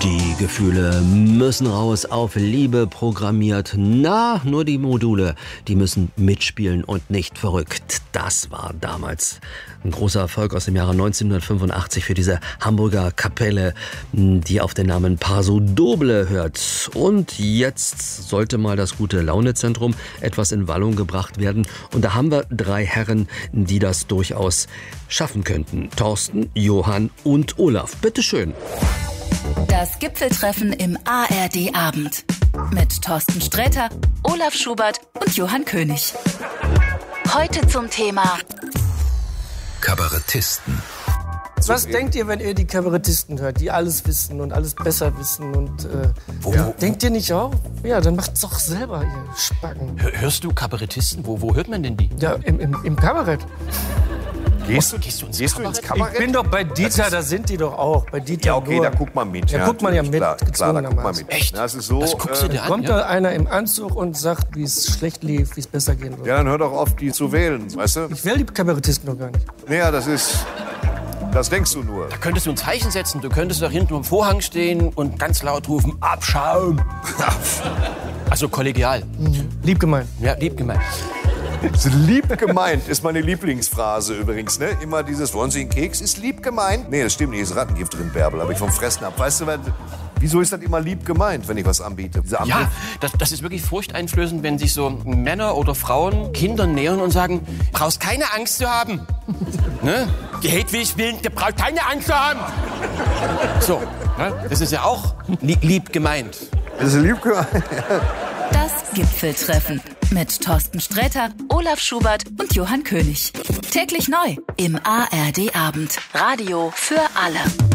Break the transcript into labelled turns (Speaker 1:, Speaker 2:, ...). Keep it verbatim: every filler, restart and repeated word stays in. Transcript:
Speaker 1: Die Gefühle müssen raus, auf Liebe programmiert. Na, nur die Module, die müssen mitspielen und nicht verrückt. Das war damals ein großer Erfolg aus dem Jahre neunzehnhundertfünfundachtzig für diese Hamburger Kapelle, die auf den Namen Paso Doble hört. Und jetzt sollte mal das Gute-Laune-Zentrum etwas in Wallung gebracht werden. Und da haben wir drei Herren, die das durchaus schaffen könnten. Thorsten, Johann und Olaf. Bitteschön.
Speaker 2: Das Gipfeltreffen im A R D-Abend mit Thorsten Sträter, Olaf Schubert und Johann König. Heute zum Thema
Speaker 3: Kabarettisten.
Speaker 4: Was denkt ihr, wenn ihr die Kabarettisten hört, die alles wissen und alles besser wissen? Und, äh,
Speaker 3: Wo,
Speaker 4: ja.
Speaker 3: wo,
Speaker 4: Denkt ihr nicht auch? Ja, dann macht's doch selber, ihr Spacken.
Speaker 3: Hörst du Kabarettisten? Wo, wo hört man denn die?
Speaker 4: Ja, im, im, im Kabarett.
Speaker 3: Gehst du, gehst du ins
Speaker 5: Gehst du
Speaker 3: Kabarett?
Speaker 5: ins Kabarett?
Speaker 4: Ich bin doch bei Dieter, da sind die doch auch. Bei Dieter
Speaker 5: Ja, okay,
Speaker 4: nur.
Speaker 5: da guckt man mit.
Speaker 4: Ja, guckt man ja mit,
Speaker 5: Klar, klar, da guckt man mit.
Speaker 3: Echt?
Speaker 5: Das ist so.
Speaker 3: Das guckst du dir an?
Speaker 4: Kommt
Speaker 3: Ja?
Speaker 4: da einer im Anzug und sagt, wie es schlecht lief, wie es besser gehen wird.
Speaker 5: Ja, dann hör doch auf, die zu wählen, weißt du?
Speaker 4: Ich will die Kabarettisten doch gar nicht.
Speaker 5: Naja, das ist... Das denkst du nur.
Speaker 3: Da könntest du ein Zeichen setzen. Du könntest doch hinten am Vorhang stehen und ganz laut rufen, Abschaum. Also kollegial.
Speaker 4: Mhm. Lieb gemeint.
Speaker 3: Ja, lieb gemeint.
Speaker 5: Lieb gemeint ist meine Lieblingsphrase übrigens, ne? Immer dieses, wollen Sie einen Keks? Ist lieb gemeint? Nee, das stimmt nicht, ist Rattengift drin, Bärbel, aber ich vom Fressen ab. Weißt du, weil, wieso ist das immer lieb gemeint, wenn ich was anbiete? Diese
Speaker 3: Ja, das, das ist wirklich furchteinflößend, wenn sich so Männer oder Frauen Kindern nähern und sagen, brauchst keine Angst zu haben. Ne? Die Hedwig will, der braucht keine Angst zu haben. So, ne? Das ist ja auch li lieb gemeint.
Speaker 5: Das ist lieb gemeint.
Speaker 2: das Gipfeltreffen mit Thorsten Sträter, Olaf Schubert und Johann König. Täglich neu im A R D-Abend. Radio für alle.